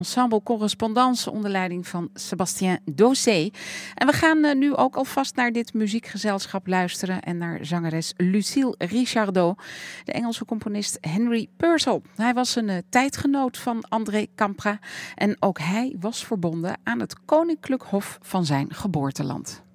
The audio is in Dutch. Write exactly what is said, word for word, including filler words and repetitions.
Ensemble Correspondance onder leiding van Sébastien Dossé. En we gaan uh, nu ook alvast naar dit muziekgezelschap luisteren en naar zangeres Lucille Richardot, de Engelse componist Henry Purcell. Hij was een uh, tijdgenoot van André Campra en ook hij was verbonden aan het koninklijk hof van zijn geboorteland.